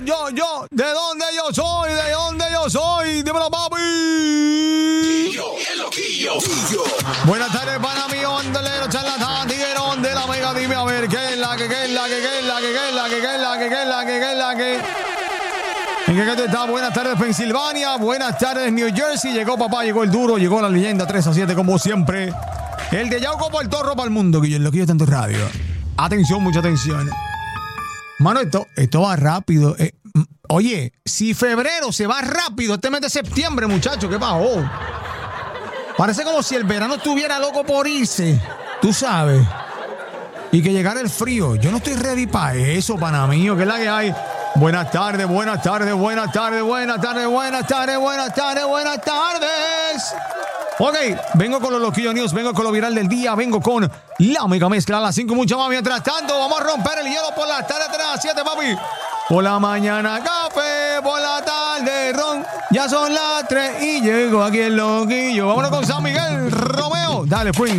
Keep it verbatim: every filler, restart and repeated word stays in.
yo, yo, ¿de dónde yo soy? ¿De dónde yo soy? Dímelo, papi. El loquillo. Buenas tardes, pana mío, bandolero, charlatán, tiguerón de la mega. Dime a ver, ¿qué es la que, qué es la que, qué es la que, qué es la que, qué es la que, qué es la que, qué es la que? ¿En qué te está? Buenas tardes, Pensilvania. Buenas tardes, New Jersey. Llegó papá, llegó el duro, llegó la leyenda tres a siete, como siempre. El de Yauco por el Torro para el mundo, que yo lo que yo tanto radio. Atención, mucha atención. Mano, esto, esto va rápido. Eh, oye, si febrero se va rápido, este mes de septiembre, muchacho, ¿qué pasó? Parece como si el verano estuviera loco por irse, tú sabes. Y que llegara el frío. Yo no estoy ready para eso, pana mío, que es la que hay. Buenas tardes, buenas tardes, buenas tardes, buenas tardes, buenas tardes, buenas tardes, buenas tardes. Ok, vengo con los Loquillo News, vengo con lo viral del día, vengo con la mega mezcla a las cinco, mucho más. Mientras tanto, vamos a romper el hielo por las tardes tres a siete, papi. Por la mañana café, por la tarde ron. Ya son las tres y llego aquí el Loquillo. Vámonos con San Miguel Romeo. Dale, Prince.